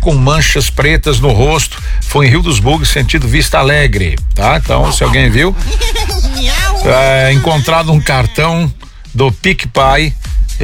com manchas pretas no rosto. Foi em Rio dos Bugres, sentido Vista Alegre, tá? Então, se alguém viu, encontrado um cartão do PicPay,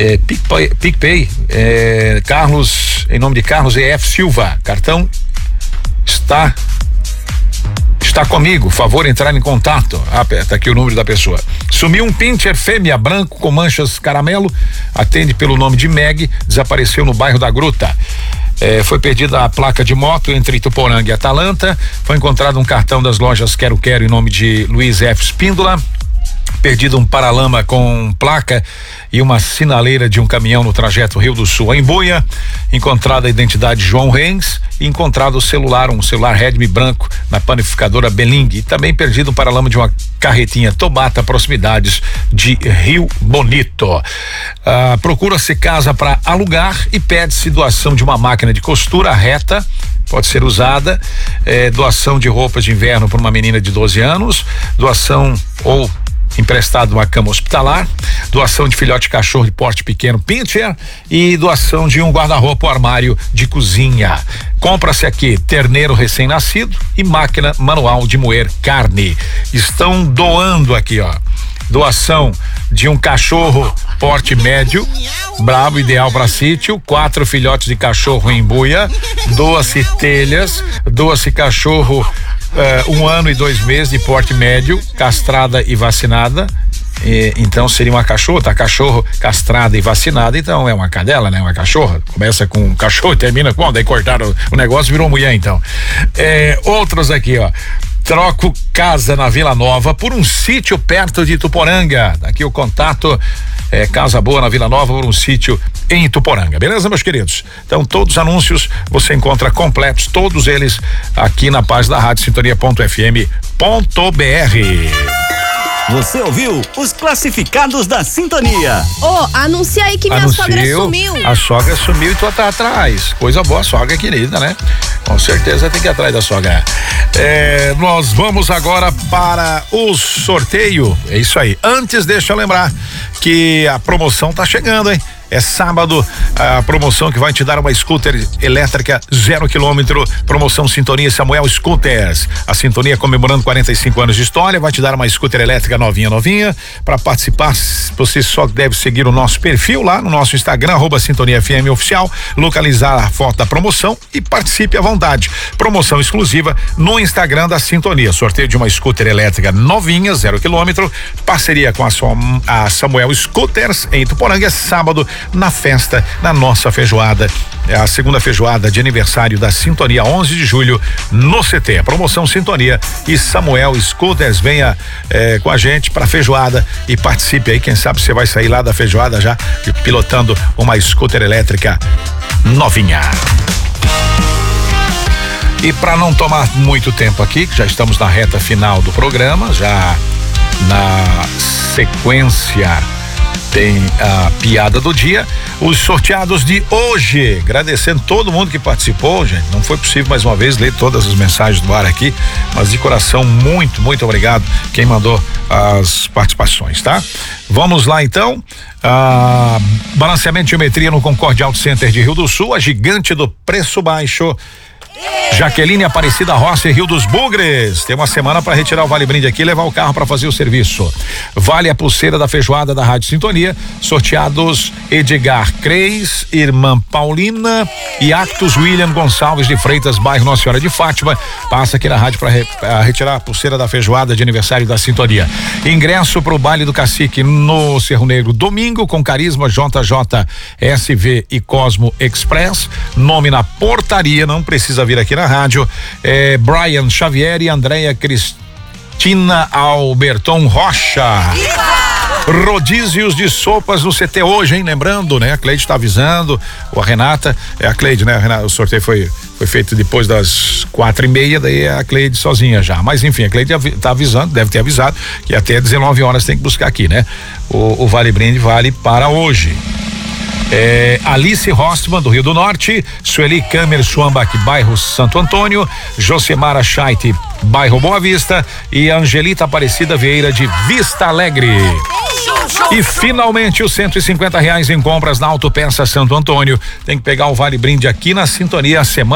Carlos, em nome de Carlos E.F. Silva. Cartão está comigo, favor entrar em contato. Tá aqui o número da pessoa. Sumiu um pincher fêmea branco com manchas caramelo, atende pelo nome de Meg, desapareceu no bairro da Gruta. Foi perdida a placa de moto entre Ituporanga e Atalanta. Foi encontrado um cartão das lojas Quero Quero em nome de Luiz F. Espíndola. Perdido um paralama com placa e uma sinaleira de um caminhão no trajeto Rio do Sul a Embuia. Encontrada a identidade João Reis e encontrado um celular Redmi branco na panificadora Beling. E também perdido um paralama de uma carretinha Tobata, proximidades de Rio Bonito. Procura-se casa para alugar e pede-se doação de uma máquina de costura reta, pode ser usada, doação de roupas de inverno para uma menina de 12 anos, doação ou emprestado uma cama hospitalar, doação de filhote de cachorro de porte pequeno pincher e doação de um guarda-roupa ou armário de cozinha. Compra-se aqui terneiro recém-nascido e máquina manual de moer carne. Estão doando aqui, ó, doação de um cachorro porte médio, brabo, ideal para sítio, 4 filhotes de cachorro em Embuia, doa-se telhas, doa-se cachorro 1 ano e 2 meses de porte médio, castrada e vacinada. Então seria uma cachorra, tá? Cachorro castrada e vacinada, então é uma cadela, né? Uma cachorra, começa com um cachorro e termina com, daí cortaram o negócio, virou mulher então. Outros aqui, ó. Troco casa na Vila Nova por um sítio perto de Ituporanga. Aqui o contato Casa Boa na Vila Nova por um sítio em Ituporanga. Beleza, meus queridos? Então, todos os anúncios você encontra completos, todos eles aqui na página da rádio sintonia.fm.br. Você ouviu os classificados da Sintonia. Anuncia aí que minha sogra sumiu. A sogra sumiu e tu tá atrás. Coisa boa, sogra querida, né? Com certeza tem que ir atrás da sogra. Nós vamos agora para o sorteio. É isso aí. Antes, deixa eu lembrar que a promoção tá chegando, hein? É sábado, a promoção que vai te dar uma scooter elétrica 0 km, promoção Sintonia Samuel Scooters. A Sintonia comemorando 45 anos de história, vai te dar uma scooter elétrica novinha. Para participar, você só deve seguir o nosso perfil lá no nosso Instagram, @SintoniaFM Oficial, localizar a foto da promoção e participe à vontade. Promoção exclusiva no Instagram da Sintonia. Sorteio de uma scooter elétrica novinha, 0 km, parceria com a Samuel Scooters em Ituporanga, sábado, na festa, na nossa feijoada, a segunda feijoada de aniversário da Sintonia, 11 de julho, no CT. A promoção Sintonia e Samuel Scooters, venha com a gente pra feijoada e participe aí, quem sabe você vai sair lá da feijoada já pilotando uma scooter elétrica novinha. E para não tomar muito tempo aqui, que já estamos na reta final do programa, já na sequência tem a piada do dia, os sorteados de hoje, agradecendo todo mundo que participou, gente, não foi possível mais uma vez ler todas as mensagens do ar aqui, mas de coração muito obrigado quem mandou as participações, tá? Vamos lá então, balanceamento de geometria no Concorde Auto Center de Rio do Sul, a gigante do preço baixo, Jaqueline Aparecida Rossi, Rio dos Bugres. Tem uma semana para retirar o Vale Brinde aqui e levar o carro para fazer o serviço. Vale a pulseira da feijoada da Rádio Sintonia. Sorteados Edgar Creis, Irmã Paulina e Actus William Gonçalves de Freitas, bairro Nossa Senhora de Fátima. Passa aqui na rádio para retirar a pulseira da feijoada de aniversário da Sintonia. Ingresso para o baile do Cacique no Cerro Negro, domingo, com Carisma, JJ, SV e Cosmo Express. Nome na portaria, não precisa vir aqui na rádio, Brian Xavier e Andréia Cristina Alberton Rocha. Rodízios de sopas no CT hoje, hein? Lembrando, né? A Cleide está avisando, ou a Renata, a Cleide, né? O sorteio foi feito depois das 4:30, daí é a Cleide sozinha já, mas enfim, a Cleide tá avisando, deve ter avisado que até 19 horas tem que buscar aqui, né? O Vale Brinde vale para hoje. Alice Rostman, do Rio do Norte, Sueli Câmer Schwambach, bairro Santo Antônio, Josemara Scheidt, bairro Boa Vista, e Angelita Aparecida Vieira, de Vista Alegre. E finalmente os R$150 em compras na Autopeça Santo Antônio. Tem que pegar o Vale Brinde aqui na Sintonia. A semana